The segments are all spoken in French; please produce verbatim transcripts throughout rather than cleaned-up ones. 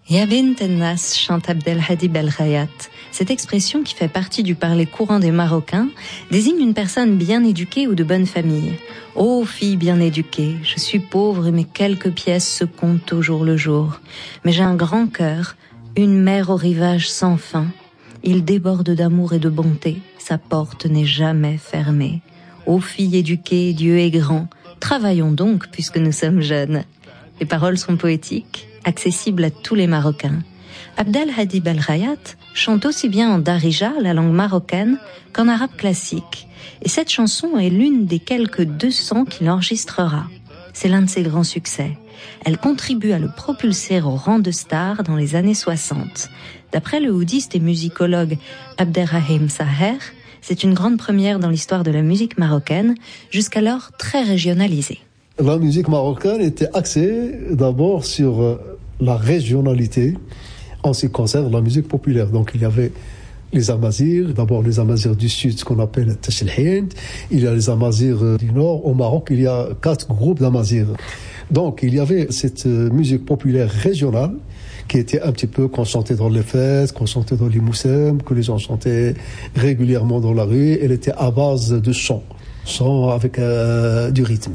Ya bint en-nas, chante Abdelhadi Belghayat. Cette expression, qui fait partie du parler courant des Marocains, désigne une personne bien éduquée ou de bonne famille. Ô fille bien éduquée, je suis pauvre et mes quelques pièces se comptent au jour le jour. Mais j'ai un grand cœur, une mer au rivage sans fin. Il déborde d'amour et de bonté, sa porte n'est jamais fermée. Ô fille éduquée, Dieu est grand, travaillons donc puisque nous sommes jeunes. Les paroles sont poétiques, accessibles à tous les Marocains. Abdelhadi Belghayat chante aussi bien en darija, la langue marocaine, qu'en arabe classique. Et cette chanson est l'une des quelques deux cents qu'il enregistrera. C'est l'un de ses grands succès. Elle contribue à le propulser au rang de star dans les années soixante. D'après le oudiste et musicologue Abderrahim Saher, c'est une grande première dans l'histoire de la musique marocaine, jusqu'alors très régionalisée. La musique marocaine était axée d'abord sur la régionalité en ce qui concerne la musique populaire. Donc il y avait les Amazirs, d'abord les Amazirs du Sud, ce qu'on appelle Tachelhind. Il y a les Amazirs du Nord. Au Maroc, il y a quatre groupes d'Amazirs. Donc il y avait cette musique populaire régionale qui était un petit peu, qu'on chantait dans les fêtes, qu'on chantait dans les moussem, que les gens chantaient régulièrement dans la rue. Elle était à base de chant, chant avec euh, du rythme.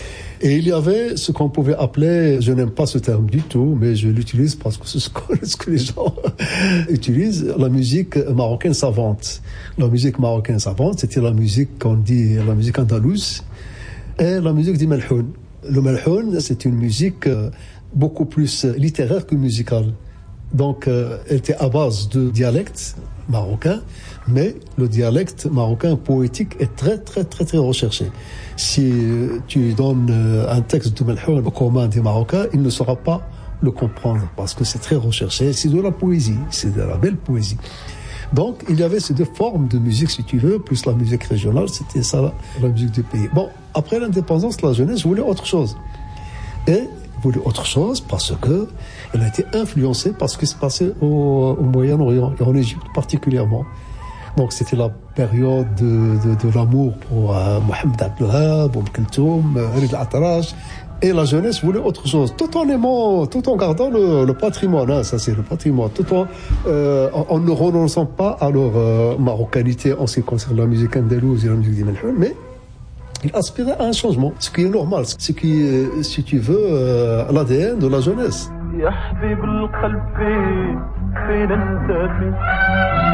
Et il y avait ce qu'on pouvait appeler, je n'aime pas ce terme du tout, mais je l'utilise parce que c'est ce que les gens utilisent, la musique marocaine savante. La musique marocaine savante, c'était la musique qu'on dit, la musique andalouse, et la musique du melhoun. Le melhoun, c'est une musique beaucoup plus littéraire que musicale. Donc, euh, elle était à base de dialecte marocain, mais le dialecte marocain poétique est très, très, très, très recherché. Si tu donnes un texte de Melhoun au commun des Marocains, il ne saura pas le comprendre parce que c'est très recherché. C'est de la poésie, c'est de la belle poésie. Donc, il y avait ces deux formes de musique, si tu veux, plus la musique régionale, c'était ça, la, la musique du pays. Bon, après l'indépendance, la jeunesse voulait autre chose. Et voulait autre chose parce que elle a été influencée par ce qui se passait au, au Moyen-Orient et en Égypte particulièrement. Donc c'était la période de, de, de l'amour pour euh, Mohamed Abdelhab, Oum Kulthum, Rida Atrash. Et la jeunesse voulait autre chose, tout en aimant, tout en gardant le, le patrimoine, hein, ça c'est le patrimoine, tout en, euh, en, en ne renonçant pas à leur euh, marocanité en ce qui concerne la musique andalouse et la musique du Melhoun, mais il aspirait à un changement, ce qui est normal, ce qui est, si tu veux, euh, l'A D N de la jeunesse.